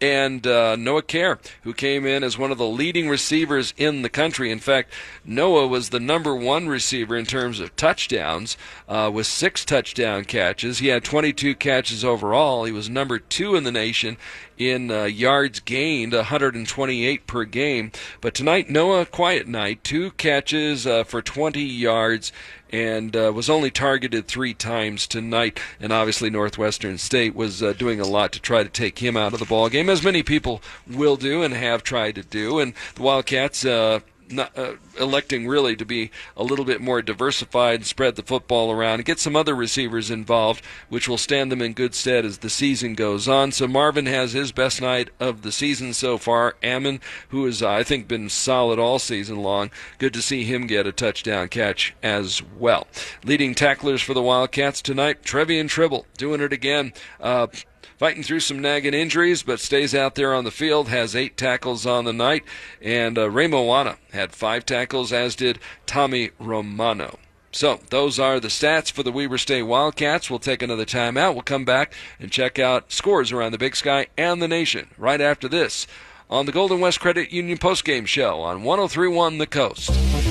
and Noah Kerr, who came in as one of the leading receivers in the country. In fact, Noah was the number one receiver in terms of touchdowns, with 6 touchdown catches. He had 22 catches overall. He was number 2 in the nation in yards gained, 128 per game. But tonight, Noah, quiet night, 2 catches for 20 yards, and was only targeted 3 times tonight. And obviously Northwestern State was doing a lot to try to take him out of the ball game, as many people will do and have tried to do. And the Wildcats electing really to be a little bit more diversified and spread the football around and get some other receivers involved, which will stand them in good stead as the season goes on. So Marvin has his best night of the season so far. Ammon, who has, I think, been solid all season long, good to see him get a touchdown catch as well. Leading tacklers for the Wildcats tonight, Trevian Tribble, doing it again. Fighting through some nagging injuries, but stays out there on the field, has 8 tackles on the night. And Ray Moana had 5 tackles, as did Tommy Romano. So those are the stats for the Weber State Wildcats. We'll take another timeout. We'll come back and check out scores around the Big Sky and the nation right after this on the Golden West Credit Union postgame show on 103.1 The Coast.